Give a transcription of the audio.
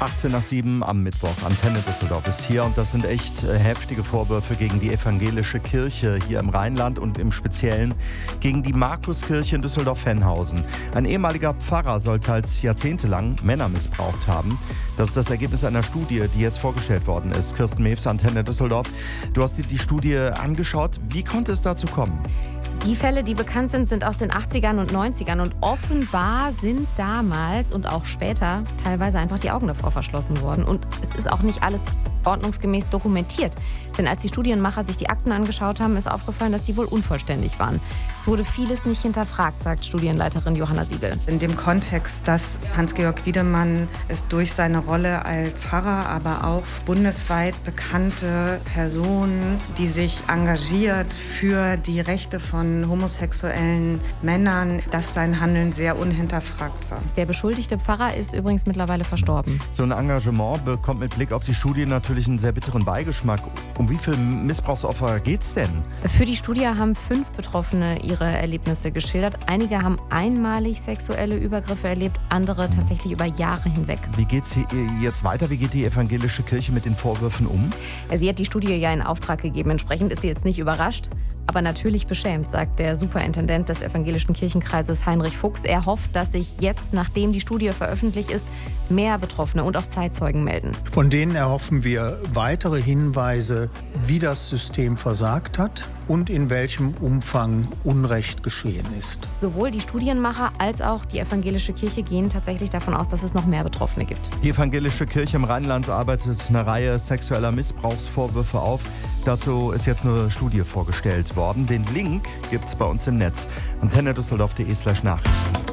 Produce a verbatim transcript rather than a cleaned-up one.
achtzehn nach sieben am Mittwoch. Antenne Düsseldorf ist hier und das sind echt äh, heftige Vorwürfe gegen die evangelische Kirche hier im Rheinland und im Speziellen gegen die Markuskirche in Düsseldorf-Fennhausen. Ein ehemaliger Pfarrer soll teils jahrzehntelang Männer missbraucht haben. Das ist das Ergebnis einer Studie, die jetzt vorgestellt worden ist. Kirsten Mewes, Antenne Düsseldorf. Du hast dir die Studie angeschaut. Wie konnte es dazu kommen? Die Fälle, die bekannt sind, sind aus den achtzigern und neunzigern und offenbar sind damals und auch später teilweise einfach die Augen davor verschlossen worden. Und es ist auch nicht alles ordnungsgemäß dokumentiert. Denn als die Studienmacher sich die Akten angeschaut haben, ist aufgefallen, dass die wohl unvollständig waren. Es wurde vieles nicht hinterfragt, sagt Studienleiterin Johanna Siebel. In dem Kontext, dass Hans-Georg Wiedemann es durch seine Rolle als Pfarrer, aber auch bundesweit bekannte Person, die sich engagiert für die Rechte von homosexuellen Männern, dass sein Handeln sehr unhinterfragt war. Der beschuldigte Pfarrer ist übrigens mittlerweile verstorben. So ein Engagement bekommt mit Blick auf die Studie natürlich einen sehr bitteren Beigeschmack. Um wie viele Missbrauchsopfer geht's denn? Für die Studie haben fünf Betroffene ihre Erlebnisse geschildert. Einige haben einmalig sexuelle Übergriffe erlebt, andere tatsächlich über Jahre hinweg. Wie geht's hier jetzt weiter? Wie geht die evangelische Kirche mit den Vorwürfen um? Sie hat die Studie ja in Auftrag gegeben. Entsprechend ist sie jetzt nicht überrascht, aber natürlich beschämt, sagt der Superintendent des evangelischen Kirchenkreises Heinrich Fuchs. Er hofft, dass sich jetzt, nachdem die Studie veröffentlicht ist, mehr Betroffene und auch Zeitzeugen melden. Von denen erhoffen wir weitere Hinweise, wie das System versagt hat und in welchem Umfang Unrecht geschehen ist. Sowohl die Studienmacher als auch die evangelische Kirche gehen tatsächlich davon aus, dass es noch mehr Betroffene gibt. Die evangelische Kirche im Rheinland arbeitet eine Reihe sexueller Missbrauchsvorwürfe auf. Dazu ist jetzt eine Studie vorgestellt worden. Den Link gibt's bei uns im Netz. antenne düsseldorf punkt de slash Nachrichten.